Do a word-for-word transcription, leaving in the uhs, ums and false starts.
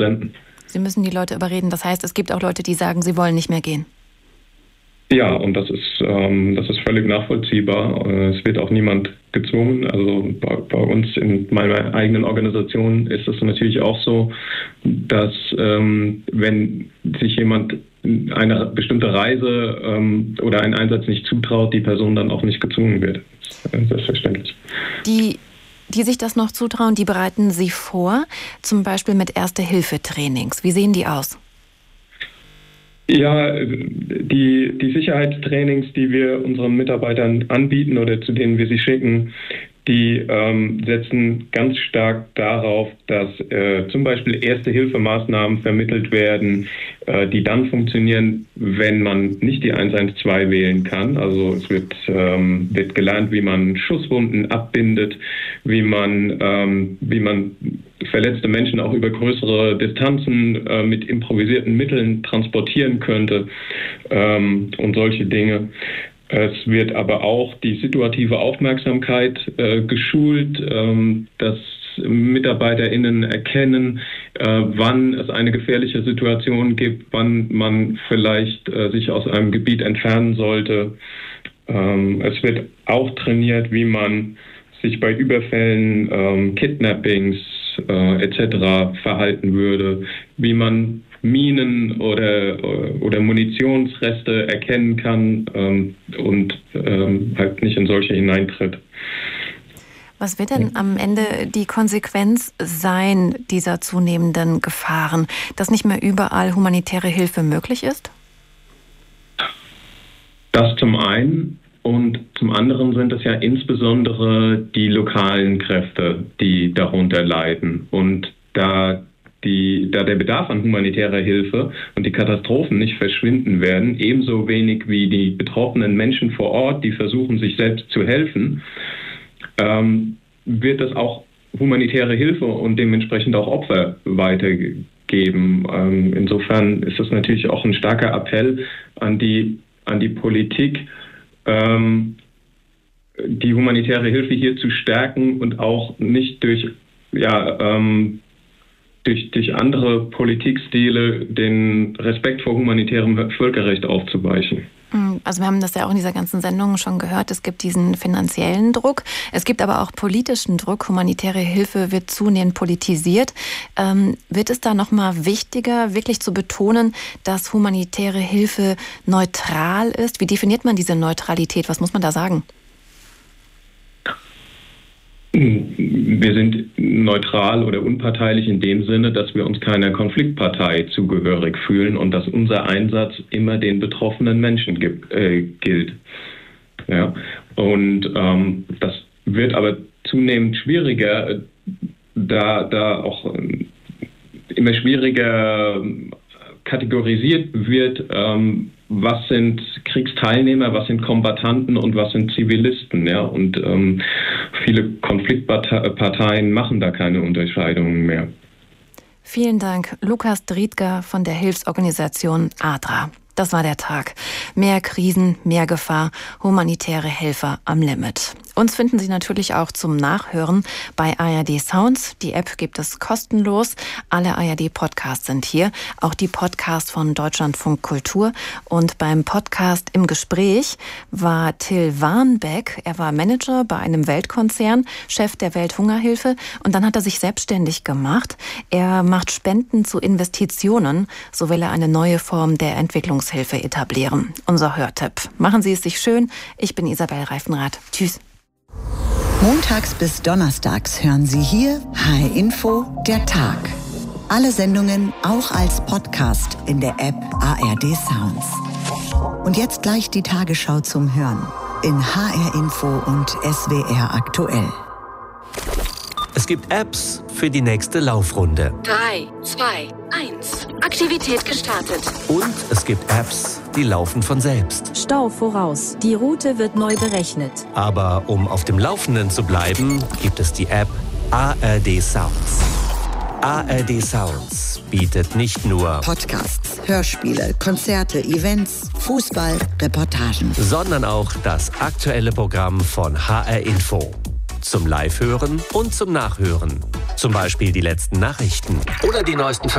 senden. Sie müssen die Leute überreden. Das heißt, es gibt auch Leute, die sagen, sie wollen nicht mehr gehen. Ja, und das ist, ähm, das ist völlig nachvollziehbar. Es wird auch niemand gezwungen. Also bei, bei uns in meiner eigenen Organisation ist es natürlich auch so, dass ähm, wenn sich jemand eine bestimmte Reise ähm, oder einen Einsatz nicht zutraut, die Person dann auch nicht gezwungen wird. Das ist selbstverständlich. Die, die sich das noch zutrauen, die bereiten Sie vor, zum Beispiel mit Erste-Hilfe-Trainings. Wie sehen die aus? Ja, die, die Sicherheitstrainings, die wir unseren Mitarbeitern anbieten oder zu denen wir sie schicken, die ähm, setzen ganz stark darauf, dass äh, zum Beispiel Erste-Hilfe-Maßnahmen vermittelt werden, äh, die dann funktionieren, wenn man nicht die eins eins zwei wählen kann. Also es wird, ähm, wird gelernt, wie man Schusswunden abbindet, wie man, ähm, wie man verletzte Menschen auch über größere Distanzen äh, mit improvisierten Mitteln transportieren könnte ähm, und solche Dinge. Es wird aber auch die situative Aufmerksamkeit äh, geschult, ähm, dass MitarbeiterInnen erkennen, äh, wann es eine gefährliche Situation gibt, wann man vielleicht äh, sich aus einem Gebiet entfernen sollte. Ähm, es wird auch trainiert, wie man sich bei Überfällen, ähm, Kidnappings äh, et cetera verhalten würde, wie man Minen oder, oder Munitionsreste erkennen kann ähm, und ähm, halt nicht in solche hineintritt. Was wird denn am Ende die Konsequenz sein dieser zunehmenden Gefahren, dass nicht mehr überall humanitäre Hilfe möglich ist? Das zum einen. Und zum anderen sind es ja insbesondere die lokalen Kräfte, die darunter leiden. Und da Die, da der Bedarf an humanitärer Hilfe und die Katastrophen nicht verschwinden werden, ebenso wenig wie die betroffenen Menschen vor Ort, die versuchen, sich selbst zu helfen, ähm, wird es auch humanitäre Hilfe und dementsprechend auch Opfer weitergeben. Ähm, insofern ist es natürlich auch ein starker Appell an die, an die Politik, ähm, die humanitäre Hilfe hier zu stärken und auch nicht durch ja, ähm, Durch, durch andere Politikstile den Respekt vor humanitärem Völkerrecht aufzuweichen. Also wir haben das ja auch in dieser ganzen Sendung schon gehört, es gibt diesen finanziellen Druck, es gibt aber auch politischen Druck, humanitäre Hilfe wird zunehmend politisiert. Ähm, wird es da nochmal wichtiger, wirklich zu betonen, dass humanitäre Hilfe neutral ist? Wie definiert man diese Neutralität? Was muss man da sagen? Wir sind neutral oder unparteilich in dem Sinne, dass wir uns keiner Konfliktpartei zugehörig fühlen und dass unser Einsatz immer den betroffenen Menschen gibt, äh, gilt. Ja. Und ähm, das wird aber zunehmend schwieriger, da, da auch äh, immer schwieriger kategorisiert wird, ähm, was sind Kriegsteilnehmer, was sind Kombattanten und was sind Zivilisten. Ja? Und ähm, viele Konfliktparteien machen da keine Unterscheidungen mehr. Vielen Dank, Lukas Driedger von der Hilfsorganisation ADRA. Das war der Tag. Mehr Krisen, mehr Gefahr, humanitäre Helfer am Limit. Uns finden Sie natürlich auch zum Nachhören bei A R D Sounds. Die App gibt es kostenlos. Alle A R D-Podcasts sind hier. Auch die Podcasts von Deutschlandfunk Kultur. Und beim Podcast Im Gespräch war Till Warnbeck. Er war Manager bei einem Weltkonzern, Chef der Welthungerhilfe. Und dann hat er sich selbstständig gemacht. Er macht Spenden zu Investitionen. So will er eine neue Form der Entwicklungshilfe etablieren. Unser Hörtipp. Machen Sie es sich schön. Ich bin Isabel Reifenrath. Tschüss. Montags bis donnerstags hören Sie hier H R Info, der Tag. Alle Sendungen auch als Podcast in der App A R D Sounds. Und jetzt gleich die Tagesschau zum Hören in H R Info und S W R aktuell. Es gibt Apps für die nächste Laufrunde. drei, zwei, eins. Aktivität gestartet. Und es gibt Apps, die laufen von selbst. Stau voraus. Die Route wird neu berechnet. Aber um auf dem Laufenden zu bleiben, gibt es die App A R D Sounds. A R D Sounds bietet nicht nur Podcasts, Hörspiele, Konzerte, Events, Fußball, Reportagen, sondern auch das aktuelle Programm von H R Info. Zum Live-Hören und zum Nachhören. Zum Beispiel die letzten Nachrichten oder die neuesten